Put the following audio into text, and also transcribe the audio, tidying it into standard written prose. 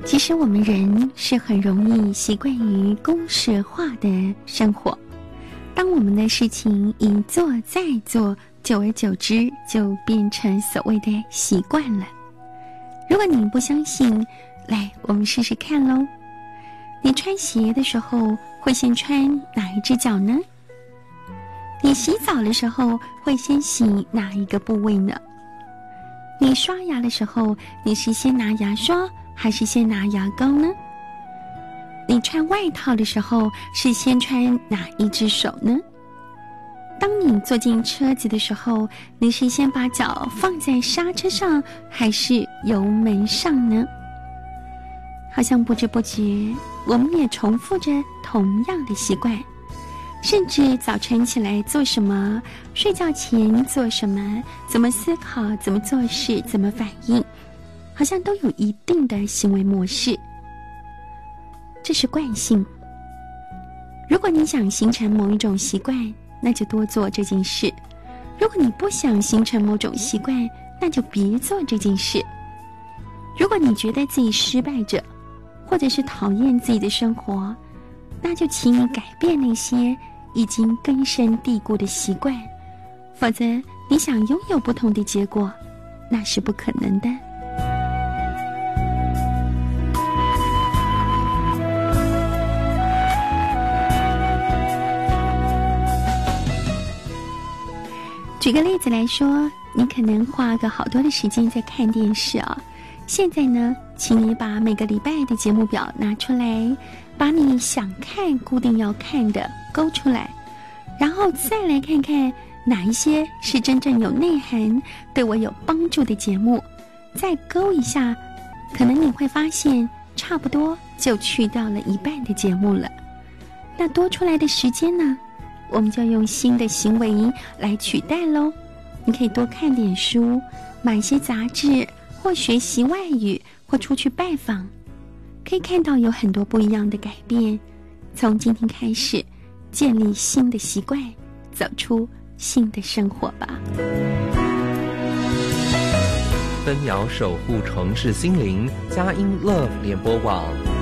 其实我们人是很容易习惯于公式化的生活，当我们的事情一做再做，久而久之就变成所谓的习惯了。如果你不相信，来，我们试试看咯。你穿鞋的时候会先穿哪一只脚呢？你洗澡的时候会先洗哪一个部位呢？你刷牙的时候，你是先拿牙刷还是先拿牙膏呢？你穿外套的时候是先穿哪一只手呢？当你坐进车子的时候，你是先把脚放在刹车上还是油门上呢？好像不知不觉我们也重复着同样的习惯，甚至早晨起来做什么，睡觉前做什么，怎么思考，怎么做事，怎么反应，好像都有一定的行为模式。这是惯性。如果你想形成某一种习惯，那就多做这件事；如果你不想形成某种习惯，那就别做这件事。如果你觉得自己失败着，或者是讨厌自己的生活，那就请你改变那些已经根深蒂固的习惯，否则你想拥有不同的结果，那是不可能的。举个例子来说，你可能花个好多的时间在看电视啊。现在呢，请你把每个礼拜的节目表拿出来，把你想看、固定要看的勾出来，然后再来看看哪一些是真正有内涵、对我有帮助的节目，再勾一下，可能你会发现差不多就去掉了一半的节目了。那多出来的时间呢，我们就用新的行为来取代咯。你可以多看点书，买些杂志，或学习外语，或出去拜访，可以看到有很多不一样的改变。从今天开始，建立新的习惯，走出新的生活吧。 分秒守护城市心灵，佳音 Love 联播网。